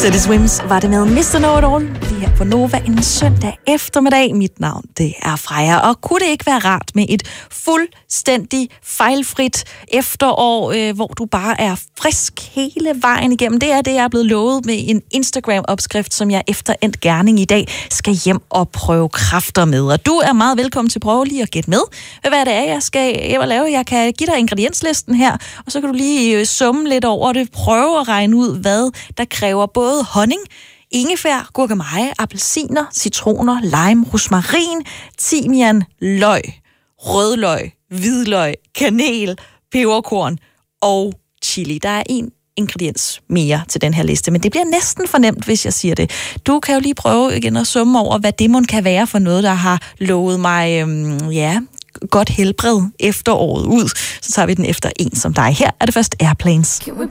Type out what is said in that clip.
Teddy Swims var det med Mr. Know-It-All lige her på Nova en søndag eftermiddag. Mit navn, det er Freja, og kunne det ikke være rart med et fuldstændig fejlfrit efterår, hvor du bare er frisk hele vejen igennem? Det er det, jeg er blevet lovet med en Instagram-opskrift, som jeg efter endt gerning i dag skal hjem og prøve kræfter med. Og du er meget velkommen til at prøve lige at gætte med, hvad det er, jeg skal hjem og lave. Jeg kan give dig ingredienslisten her, og så kan du lige summe lidt over det, prøve at regne ud, hvad der kræver både honning, ingefær, gurkemeje, appelsiner, citroner, lime, rosmarin, timian, løg, rødløg, hvidløg, kanel, peberkorn og chili. Der er en ingrediens mere til den her liste, men det bliver næsten for nemt, hvis jeg siger det. Du kan jo lige prøve igen at summe over, hvad det mon kan være for noget, der har lovet mig, godt helbred efteråret ud. Så tager vi den efter en som dig. Her er det først Airplanes. Can we